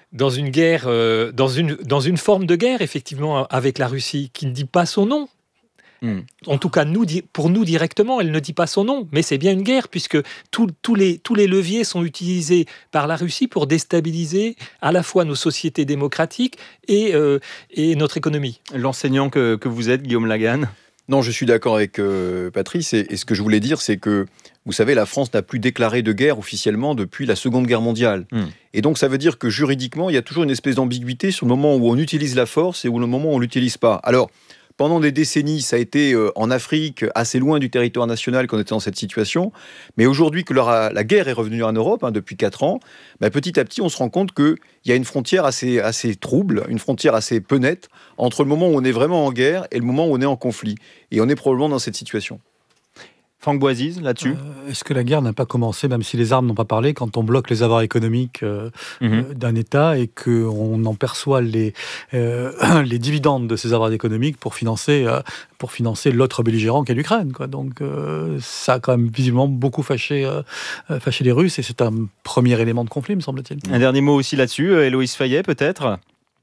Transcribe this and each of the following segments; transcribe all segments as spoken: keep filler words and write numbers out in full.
dans une guerre, euh, dans, une, dans une forme de guerre, effectivement, avec la Russie, qui ne dit pas son nom. Mm. En tout cas, nous, pour nous directement, elle ne dit pas son nom, mais c'est bien une guerre, puisque tout, tout les, tous les leviers sont utilisés par la Russie pour déstabiliser à la fois nos sociétés démocratiques et, euh, et notre économie. L'enseignant que, que vous êtes, Guillaume Laganne. Non, je suis d'accord avec euh, Patrice, et, et ce que je voulais dire, c'est que, vous savez, la France n'a plus déclaré de guerre officiellement depuis la Seconde Guerre mondiale. Mm. Et donc, ça veut dire que juridiquement, il y a toujours une espèce d'ambiguïté sur le moment où on utilise la force et où le moment où on ne l'utilise pas. Alors, pendant des décennies, ça a été euh, en Afrique, assez loin du territoire national, qu'on était dans cette situation. Mais aujourd'hui que la, la guerre est revenue en Europe, hein, depuis quatre ans, bah, petit à petit, on se rend compte qu'il y a une frontière assez, assez trouble, une frontière assez peu nette, entre le moment où on est vraiment en guerre et le moment où on est en conflit. Et on est probablement dans cette situation. Franck Boisiz, là-dessus euh, Est-ce que la guerre n'a pas commencé, même si les armes n'ont pas parlé, quand on bloque les avoirs économiques euh, mmh. euh, d'un État et qu'on en perçoit les, euh, les dividendes de ces avoirs économiques pour financer, euh, pour financer l'autre belligérant qu'est l'Ukraine, quoi. Donc euh, ça a quand même visiblement beaucoup fâché, euh, fâché les Russes et c'est un premier élément de conflit, me semble-t-il. Un dernier mot aussi là-dessus, Héloïse Fayet, peut-être ?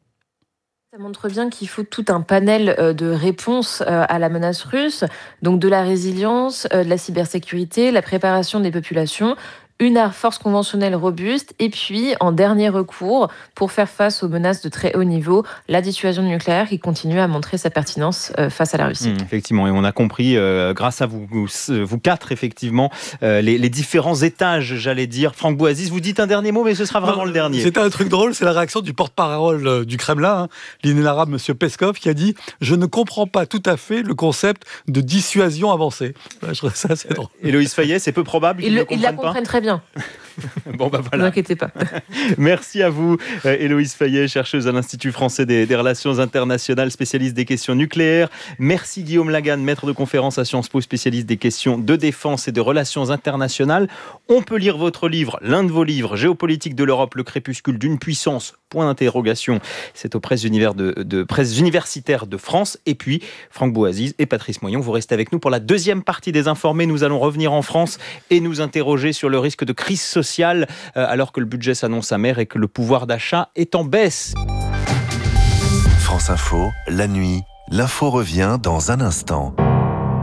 Ça montre bien qu'il faut tout un panel de réponses à la menace russe, donc de la résilience, de la cybersécurité, la préparation des populations, une force conventionnelle robuste et puis, en dernier recours, pour faire face aux menaces de très haut niveau, la dissuasion nucléaire qui continue à montrer sa pertinence face à la Russie. Mmh, effectivement, et on a compris, euh, grâce à vous, vous, vous quatre, effectivement, euh, les, les différents étages, j'allais dire. Franck Boisiz, vous dites un dernier mot, mais ce sera vraiment non, le dernier. C'était un truc drôle, c'est la réaction du porte-parole du Kremlin, hein, l'inénarrable M. Peskov, qui a dit « Je ne comprends pas tout à fait le concept de dissuasion avancée ». Je trouve ça assez drôle. Euh, Héloïse Fayet, c'est peu probable qu'ils il, ne il comprennent la pas. comprennent très bien. Bon, bah voilà. Ne vous inquiétez pas. Merci à vous, Héloïse Fayet, chercheuse à l'Institut français des, des relations internationales, spécialiste des questions nucléaires. Merci Guillaume Laganne, maître de conférence à Sciences Po, spécialiste des questions de défense et de relations internationales. On peut lire votre livre, l'un de vos livres, Géopolitique de l'Europe, le crépuscule d'une puissance, point d'interrogation. C'est aux presses, univers de, de, presses universitaires de France. Et puis, Franck Boisiz et Patrice Moyon, vous restez avec nous pour la deuxième partie des Informés. Nous allons revenir en France et nous interroger sur le risque de crise sociale euh, alors que le budget s'annonce amer et que le pouvoir d'achat est en baisse. France Info, la nuit, l'info revient dans un instant.